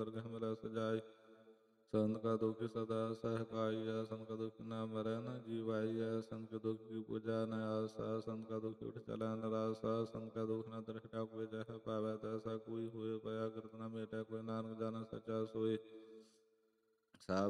ਗ੍ਰਹਿ ਮਿਲੈ ਸਜਾਈ। ਸੰਤ ਕਾ ਦੁਖੀ ਸਦਾ ਸਹਿਕਾਈਐ, ਸੰਤ ਕਾ ਦੁਖੀ ਨਾ ਮਰੈ ਨ ਜੀਵਾਈਐ। ਸੰਤ ਕੇ ਦੁਖ ਕੀ ਪੂਜਾ ਨ ਆਸਾ, ਸੰਤ ਕਾ ਦੁਖੀ ਉਠ ਚਲੈ ਨਰਾਸਾ। ਸੰਤ ਕਾ ਦੁਖ ਨ ਦ੍ਰਿਸ਼ਟਾ ਕੋਇ ਜਹ ਪਾਵੈ, ਤੈਸਾ ਕੋਈ ਹੋਇ ਭਇਆ ਕਿਰਤ ਨ ਮੇਟੈ ਕੋਇ। ਨਾਨਕ ਜਾਣੈ ਸੱਚਾ ਸੋਇ,